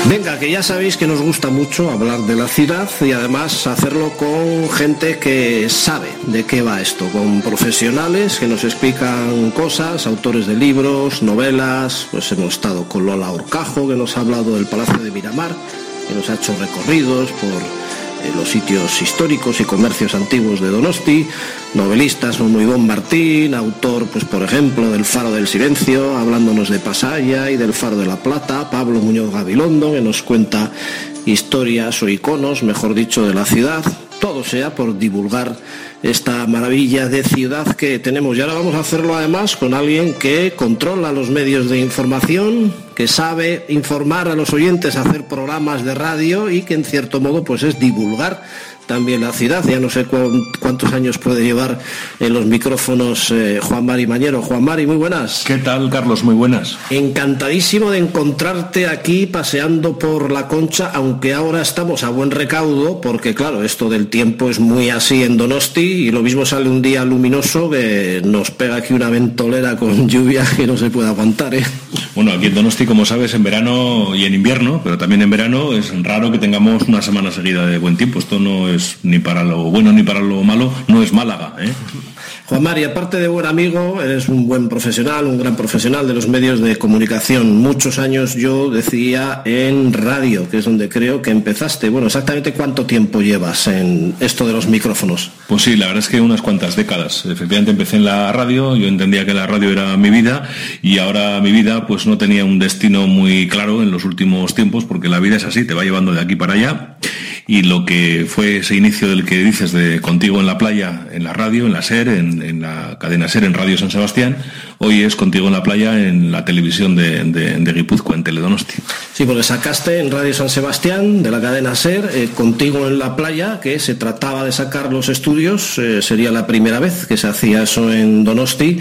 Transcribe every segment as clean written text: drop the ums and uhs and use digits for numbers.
Venga, que ya sabéis que nos gusta mucho hablar de la ciudad y además hacerlo con gente que sabe de qué va esto, con profesionales que nos explican cosas, autores de libros, novelas. Pues hemos estado con Lola Horcajo, que nos ha hablado del Palacio de Miramar, que nos ha hecho recorridos por los sitios históricos y comercios antiguos de Donosti, novelistas como Ivón Martín, autor, pues por ejemplo, del Faro del Silencio, hablándonos de Pasaya y del Faro de la Plata, Pablo Muñoz Gabilondo, que nos cuenta historias o iconos, mejor dicho, de la ciudad. Todo sea por divulgar esta maravilla de ciudad que tenemos. Y ahora vamos a hacerlo además con alguien que controla los medios de información, que sabe informar a los oyentes, hacer programas de radio y que en cierto modo pues es divulgar también la ciudad. Ya no sé cuántos años puede llevar en los micrófonos Juan Mari Mañero. Juan Mari, muy buenas. ¿Qué tal, Carlos? Muy buenas. Encantadísimo de encontrarte aquí paseando por la Concha, aunque ahora estamos a buen recaudo, porque claro, esto del tiempo es muy así en Donosti y lo mismo sale un día luminoso que nos pega aquí una ventolera con lluvia que no se puede aguantar, ¿eh? Bueno, aquí en Donosti, como sabes, en verano y en invierno, pero también en verano, es raro que tengamos una semana seguida de buen tiempo. Esto no es ni para lo bueno ni para lo malo, no es Málaga, ¿eh? Juan Mari, aparte de buen amigo, eres un buen profesional, un gran profesional de los medios de comunicación. Muchos años, yo decía, en radio, que es donde creo que empezaste. Bueno, exactamente ¿cuánto tiempo llevas en esto de los micrófonos? Pues sí, la verdad es que unas cuantas décadas. Efectivamente empecé en la radio, yo entendía que la radio era mi vida y ahora mi vida pues no tenía un destino muy claro en los últimos tiempos, porque la vida es así, te va llevando de aquí para allá. Y lo que fue ese inicio del que dices de Contigo en la Playa, en la radio, en la SER, en la cadena SER, en Radio San Sebastián, hoy es Contigo en la Playa en la televisión de Guipúzcoa, en Teledonosti. Sí, porque sacaste en Radio San Sebastián, de la cadena SER, Contigo en la Playa, que se trataba de sacar los estudios, sería la primera vez que se hacía eso en Donosti,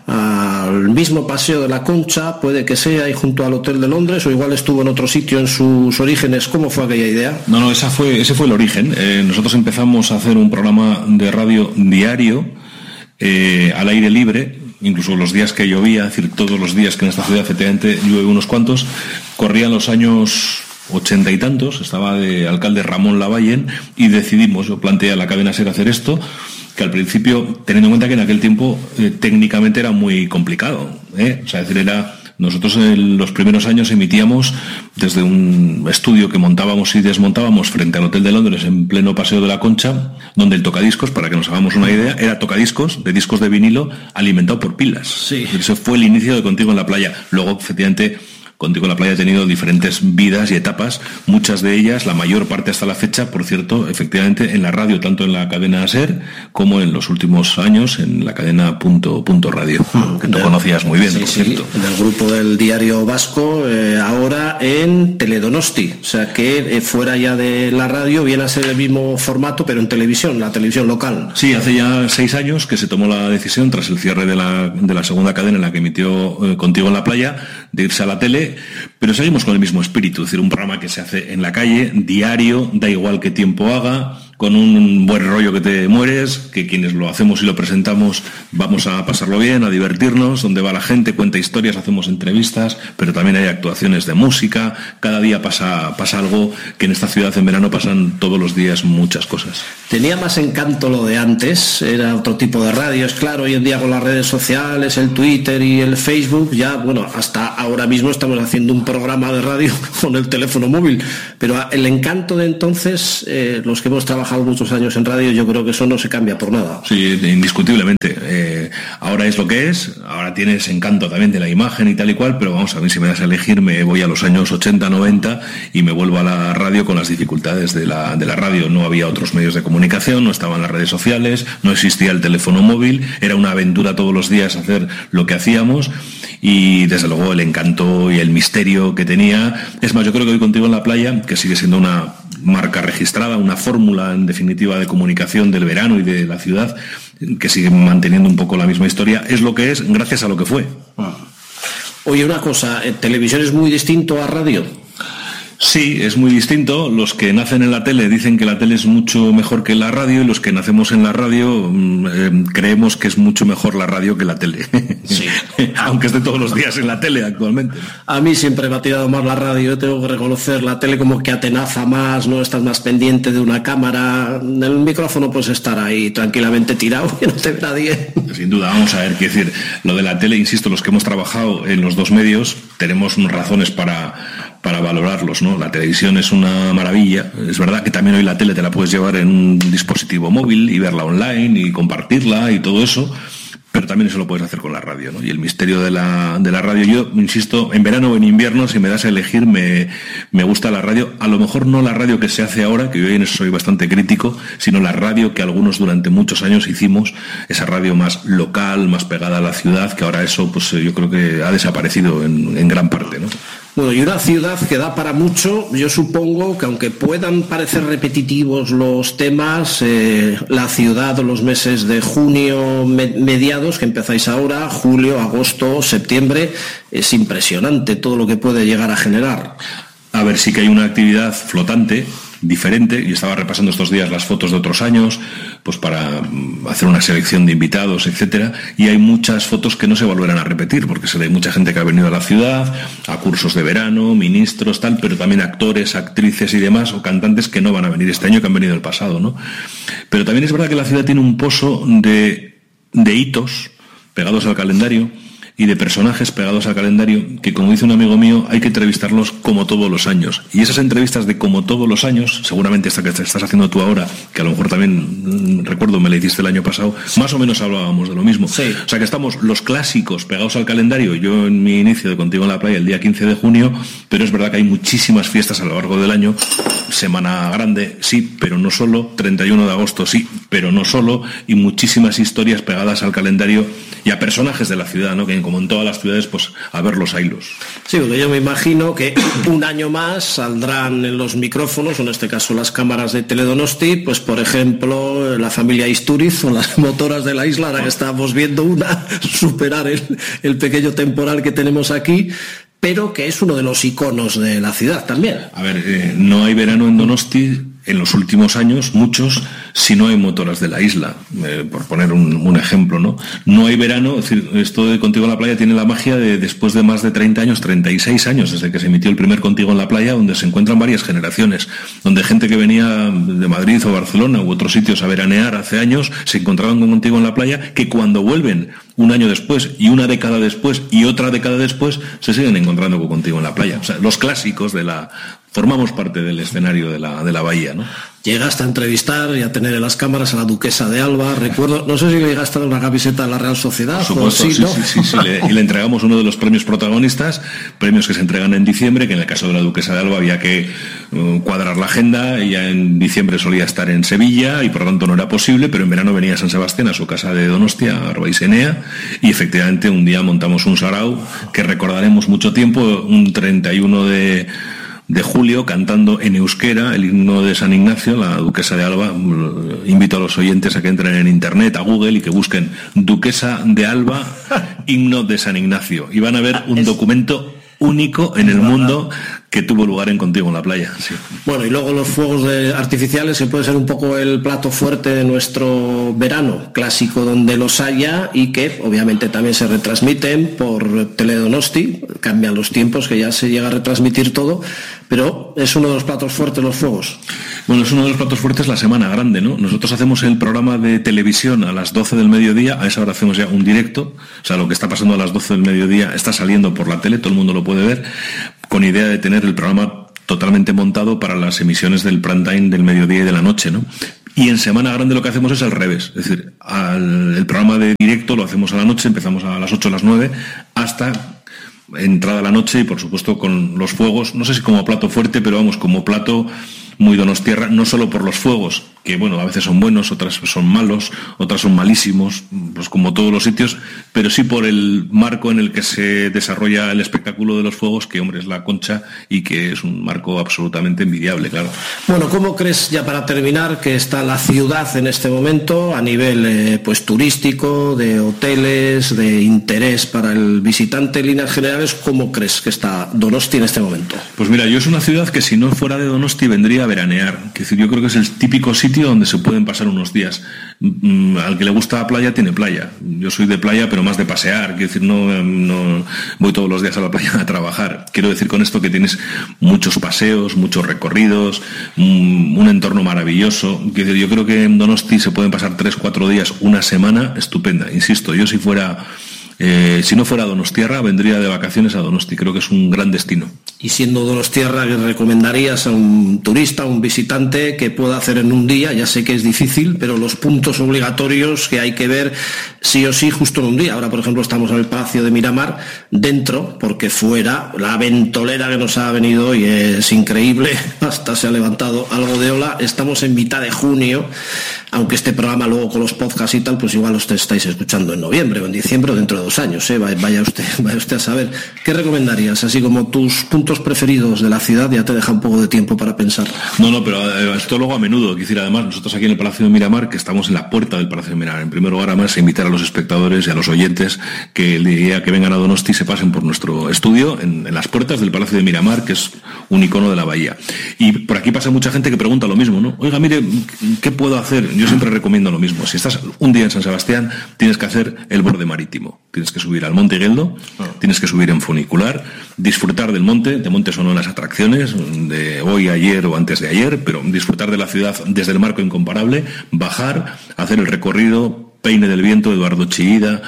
al mismo Paseo de la Concha, puede que sea, y junto al Hotel de Londres, o igual estuvo en otro sitio en sus orígenes. ¿Cómo fue aquella idea? No, ese fue el origen. Nosotros empezamos a hacer un programa de radio diario, al aire libre, incluso los días que llovía, es decir, todos los días que en esta ciudad efectivamente llueve unos cuantos. Corrían los años 80 y tantos, estaba de alcalde Ramón Lavallen y decidimos, yo planteé a la cadena SER hacer esto, que al principio, teniendo en cuenta que en aquel tiempo técnicamente era muy complicado, o sea, es decir, nosotros en los primeros años emitíamos desde un estudio que montábamos y desmontábamos frente al Hotel de Londres en pleno Paseo de la Concha, donde el tocadiscos, para que nos hagamos una idea, era tocadiscos de discos de vinilo alimentado por pilas. Sí. Ese fue el inicio de Contigo en la Playa. Luego, efectivamente, Contigo en la Playa ha tenido diferentes vidas y etapas, muchas de ellas, la mayor parte hasta la fecha, por cierto, efectivamente en la radio, tanto en la cadena SER como en los últimos años en la cadena Punto Radio, que tú conocías muy bien, sí, por cierto. Sí, del grupo del Diario Vasco, ahora en Teledonosti, o sea que fuera ya de la radio viene a ser el mismo formato, pero en televisión, la televisión local. Sí, hace ya 6 años que se tomó la decisión, tras el cierre de la segunda cadena en la que emitió Contigo en la Playa, de irse a la tele, pero seguimos con el mismo espíritu, es decir, un programa que se hace en la calle, diario, da igual qué tiempo haga, con un buen rollo que te mueres, que quienes lo hacemos y lo presentamos vamos a pasarlo bien, a divertirnos, donde va la gente, cuenta historias, hacemos entrevistas, pero también hay actuaciones de música, cada día pasa algo, que en esta ciudad en verano pasan todos los días muchas cosas. Tenía más encanto lo de antes, era otro tipo de radio, es claro, hoy en día con las redes sociales, el Twitter y el Facebook, ya, bueno, hasta ahora mismo estamos haciendo un programa de radio con el teléfono móvil, pero el encanto de entonces, los que hemos trabajado muchos años en radio, yo creo que eso no se cambia por nada. Sí, indiscutiblemente. Ahora es lo que es, ahora tienes encanto también de la imagen y tal y cual, pero vamos, a mí si me das a elegir me voy a los años 80, 90 y me vuelvo a la radio con las dificultades de la radio. No había otros medios de comunicación, no estaban las redes sociales, no existía el teléfono móvil, era una aventura todos los días hacer lo que hacíamos y desde luego el encanto y el misterio que tenía. Es más, yo creo que hoy Contigo en la Playa, que sigue siendo una marca registrada, una fórmula en definitiva de comunicación del verano y de la ciudad, que sigue manteniendo un poco la misma historia, es lo que es gracias a lo que fue. Oye, una cosa, ¿televisión es muy distinto a radio? Sí, Sí, es muy distinto. Los que nacen en la tele dicen que la tele es mucho mejor que la radio, y los que nacemos en la radio creemos que es mucho mejor la radio que la tele. Sí. Aunque esté todos los días en la tele actualmente. A mí siempre me ha tirado más la radio. Yo tengo que reconocer, la tele como que atenaza más, no estás más pendiente de una cámara. El micrófono puedes estar ahí tranquilamente tirado y no te ve nadie. Sin duda, vamos a ver, quiero decir, lo de la tele, insisto, los que hemos trabajado en los dos medios tenemos razones para valorarlos, ¿no? La televisión es una maravilla. Es verdad que también hoy la tele te la puedes llevar en un dispositivo móvil y verla online y compartirla y todo eso, pero también eso lo puedes hacer con la radio, ¿no? Y el misterio de la radio, yo insisto, en verano o en invierno, si me das a elegir, me gusta la radio. A lo mejor no la radio que se hace ahora, que yo en eso soy bastante crítico, sino la radio que algunos durante muchos años hicimos, esa radio más local, más pegada a la ciudad, que ahora eso pues yo creo que ha desaparecido en gran parte, ¿no? Bueno, y una ciudad que da para mucho. Yo supongo que aunque puedan parecer repetitivos los temas, la ciudad, los meses de junio, mediados, que empezáis ahora, julio, agosto, septiembre, es impresionante todo lo que puede llegar a generar. A ver, sí que hay una actividad flotante, diferente, y estaba repasando estos días las fotos de otros años, pues para hacer una selección de invitados, etcétera, y hay muchas fotos que no se volverán a repetir, porque hay mucha gente que ha venido a la ciudad, a cursos de verano, ministros, tal, pero también actores, actrices y demás, o cantantes que no van a venir este año, que han venido el pasado, ¿no? Pero también es verdad que la ciudad tiene un pozo de hitos pegados al calendario, y de personajes pegados al calendario que, como dice un amigo mío, hay que entrevistarlos como todos los años. Y esas entrevistas de como todos los años, seguramente esta que te estás haciendo tú ahora, que a lo mejor también, recuerdo, me la hiciste el año pasado, más o menos hablábamos de lo mismo. Sí. O sea que estamos los clásicos pegados al calendario, yo en mi inicio de Contigo en la Playa el día 15 de junio, pero es verdad que hay muchísimas fiestas a lo largo del año, Semana Grande, sí, pero no solo, 31 de agosto, sí, pero no solo, y muchísimas historias pegadas al calendario y a personajes de la ciudad, ¿no? Que como en todas las ciudades, pues a ver los hilos. Sí, porque yo me imagino que un año más saldrán en los micrófonos, o en este caso las cámaras de Teledonosti, pues por ejemplo la familia Istúriz o las motoras de la isla, ahora que estamos viendo una superar el pequeño temporal que tenemos aquí, pero que es uno de los iconos de la ciudad también. A ver, no hay verano en Donosti en los últimos años, muchos, si no hay motoras de la isla, por poner un ejemplo, ¿no? No hay verano, es decir, esto de Contigo en la Playa tiene la magia de después de más de 30 años, 36 años, desde que se emitió el primer Contigo en la Playa, donde se encuentran varias generaciones, donde gente que venía de Madrid o Barcelona u otros sitios a veranear hace años, se encontraban con Contigo en la Playa, que cuando vuelven un año después y una década después y otra década después, se siguen encontrando con Contigo en la Playa. O sea, los clásicos formamos parte del escenario de la bahía, ¿no? Llegaste a entrevistar y a tener en las cámaras a la duquesa de Alba, recuerdo, no sé si le llegaste a dar una camiseta de la Real Sociedad. Por supuesto, sí, y le entregamos uno de los premios protagonistas, premios que se entregan en diciembre, que en el caso de la duquesa de Alba había que cuadrar la agenda, ella en diciembre solía estar en Sevilla y por lo tanto no era posible, pero en verano venía a San Sebastián, a su casa de Donostia, a Arbaisenea, y efectivamente un día montamos un sarau que recordaremos mucho tiempo, un 31 de julio, cantando en euskera el himno de San Ignacio, la duquesa de Alba. Invito a los oyentes a que entren en internet, a Google, y que busquen Duquesa de Alba, himno de San Ignacio, y van a ver un documento único en el mundo que tuvo lugar en Contigo en la Playa. Sí. Bueno, y luego los fuegos artificiales, que puede ser un poco el plato fuerte de nuestro verano clásico donde los haya, y que obviamente también se retransmiten por Teledonosti. Cambian los tiempos, que ya se llega a retransmitir todo, pero es uno de los platos fuertes los fuegos. Bueno, es uno de los platos fuertes la Semana Grande, ¿no? Nosotros hacemos el programa de televisión a las 12 del mediodía, a esa hora hacemos ya un directo, o sea, lo que está pasando a las 12 del mediodía está saliendo por la tele, todo el mundo lo puede ver, con idea de tener el programa totalmente montado para las emisiones del prime time del mediodía y de la noche, ¿no? Y en Semana Grande lo que hacemos es al revés, es decir, el programa de directo lo hacemos a la noche, empezamos a las 8 o las 9, hasta entrada la noche, y por supuesto con los fuegos, no sé si como plato fuerte, pero vamos, como plato muy donostiarra, no solo por los fuegos, que bueno, a veces son buenos, otras son malos, otras son malísimos, pues como todos los sitios, pero sí por el marco en el que se desarrolla el espectáculo de los fuegos, que hombre es la Concha y que es un marco absolutamente envidiable, claro. Bueno, ¿cómo crees, ya para terminar, que está la ciudad en este momento a nivel pues turístico, de hoteles, de interés para el visitante en líneas generales? ¿Cómo crees que está Donosti en este momento? Pues mira, yo es una ciudad que si no fuera de Donosti vendría a veranear. Es decir, yo creo que es el típico sitio donde se pueden pasar unos días. Al que le gusta la playa tiene playa. Yo soy de playa, pero más de pasear. Quiero decir, no voy todos los días a la playa a trabajar. Quiero decir con esto que tienes muchos paseos, muchos recorridos, un entorno maravilloso. Quiero decir, yo creo que en Donosti se pueden pasar 3-4 días, una semana estupenda. Insisto, yo si no fuera Donostiarra, vendría de vacaciones a Donosti. Creo que es un gran destino. Y siendo Donostiarra, ¿qué recomendarías a un turista, a un visitante, que pueda hacer en un día? Ya sé que es difícil, pero los puntos obligatorios que hay que ver sí o sí justo en un día. Ahora, por ejemplo, estamos en el Palacio de Miramar, dentro, porque fuera, la ventolera que nos ha venido hoy es increíble, hasta se ha levantado algo de ola. Estamos en mitad de junio, aunque este programa luego con los podcasts y tal, pues igual lo estáis escuchando en noviembre o en diciembre o dentro de 2 años, vaya usted a saber. ¿Qué recomendarías? Así como tus puntos preferidos de la ciudad, ya te deja un poco de tiempo para pensar. No, pero esto luego a menudo, quiero decir, además nosotros aquí en el Palacio de Miramar, que estamos en la puerta del Palacio de Miramar, en primer lugar además invitar a los espectadores y a los oyentes que el día que vengan a Donosti se pasen por nuestro estudio en las puertas del Palacio de Miramar, que es un icono de la bahía. Y por aquí pasa mucha gente que pregunta lo mismo, ¿no? Oiga, mire, ¿qué puedo hacer? Yo siempre recomiendo lo mismo. Si estás un día en San Sebastián, tienes que hacer el borde marítimo. Tienes que subir al Monte Gueldo, tienes que subir en funicular, disfrutar del monte. De monte son las atracciones de hoy, ayer o antes de ayer, pero disfrutar de la ciudad desde el marco incomparable, bajar, hacer el recorrido, Peine del Viento, Eduardo Chillida,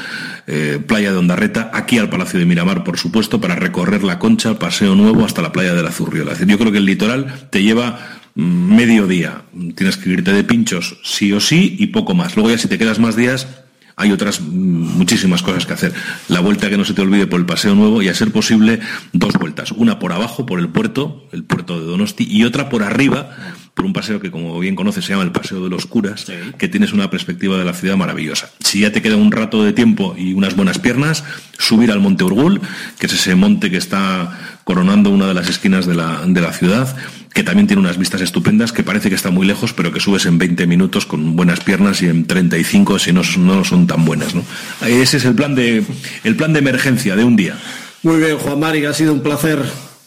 playa de Ondarreta, aquí al Palacio de Miramar, por supuesto, para recorrer la Concha, Paseo Nuevo, hasta la playa de la Zurriola. Es decir, yo creo que el litoral te lleva medio día. Tienes que irte de pinchos sí o sí y poco más. Luego ya si te quedas más días, hay otras muchísimas cosas que hacer. La vuelta que no se te olvide por el Paseo Nuevo y, a ser posible, 2 vueltas. Una por abajo, por el puerto de Donosti, y otra por arriba, por un paseo que, como bien conoces, se llama el Paseo de los Curas, sí, que tienes una perspectiva de la ciudad maravillosa. Si ya te queda un rato de tiempo y unas buenas piernas, subir al Monte Urgul, que es ese monte que está coronando una de las esquinas de la ciudad, que también tiene unas vistas estupendas, que parece que está muy lejos, pero que subes en 20 minutos con buenas piernas y en 35 si no son tan buenas, ¿no? Ese es el plan de emergencia de un día. Muy bien, Juan Mari, ha sido un placer.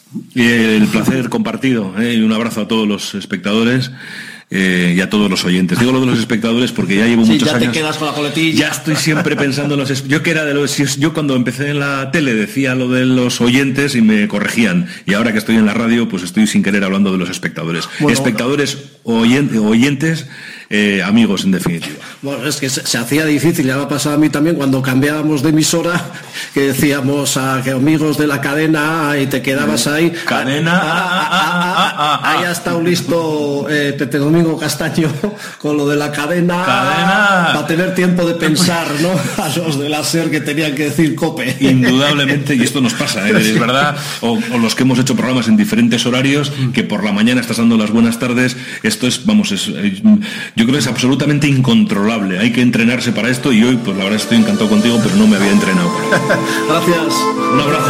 Y el placer compartido, y un abrazo a todos los espectadores. Y a todos los oyentes. Digo lo de los espectadores porque ya llevo muchos años. Ya te quedas con la coletilla. Ya estoy siempre pensando en los. Yo cuando empecé en la tele decía lo de los oyentes y me corregían. Y ahora que estoy en la radio, pues estoy sin querer hablando de los espectadores. Bueno, espectadores, oyentes, amigos en definitiva. Bueno, es que se hacía difícil, ya me ha pasado a mí también cuando cambiábamos de emisora, que decíamos que amigos de la cadena y te quedabas ahí. Cadena. Ahí ha estado listo Pepe Domingo Castaño con lo de la cadena. Para tener tiempo de pensar, ¿no? A los de la SER que tenían que decir COPE. Indudablemente, y esto nos pasa, es verdad, o los que hemos hecho programas en diferentes horarios, que por la mañana estás dando las buenas tardes, esto es, yo creo que es absolutamente incontrolable, hay que entrenarse para esto y hoy, pues la verdad estoy encantado contigo, pero no me había entrenado. Gracias. Un abrazo.